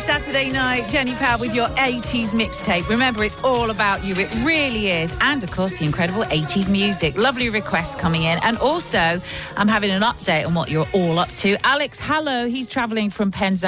Saturday night. Jenny Powell with your 80s mixtape. Remember, it's all about you. It really is. And, of course, the incredible 80s music. Lovely requests coming in. And also, I'm having an update on what you're all up to. Alex Hallow, he's travelling from Penzance